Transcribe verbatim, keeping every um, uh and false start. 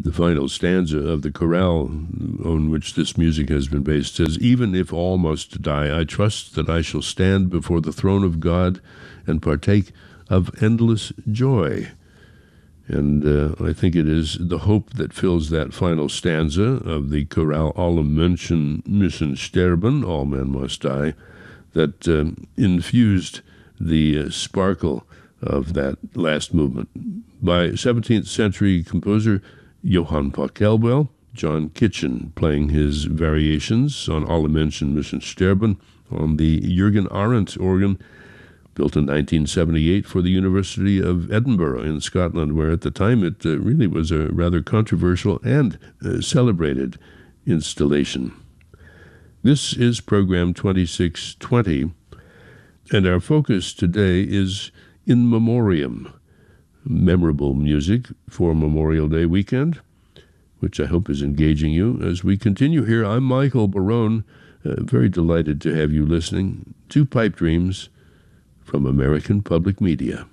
The final stanza of the chorale on which this music has been based says, "Even if all must die, I trust that I shall stand before the throne of God and partake of endless joy." And uh, I think it is the hope that fills that final stanza of the chorale, "Alle Menschen müssen sterben," all men must die, that um, infused the uh, sparkle of that last movement. By seventeenth century composer Johann Pachelbel, John Kitchen playing his variations on "Alle Menschen müssen sterben" on the Jürgen Arendt organ, built in nineteen seventy-eight for the University of Edinburgh in Scotland, where at the time it uh, really was a rather controversial and uh, celebrated installation. This is program twenty-six twenty, and our focus today is in memoriam, memorable music for Memorial Day weekend, which I hope is engaging you. As we continue here, I'm Michael Barone, uh, very delighted to have you listening to Pipe Dreams from American Public Media.